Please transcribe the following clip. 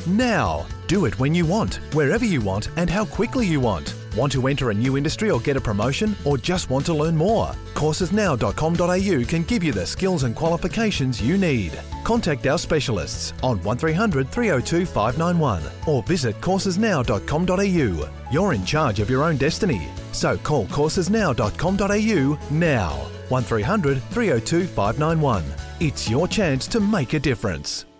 now. Do it when you want, wherever you want, and how quickly you want. Want to enter a new industry or get a promotion, or just want to learn more? Coursesnow.com.au can give you the skills and qualifications you need. Contact our specialists on 1300 302 591 or visit coursesnow.com.au. You're in charge of your own destiny. So call coursesnow.com.au now. 1300 302 591. It's your chance to make a difference.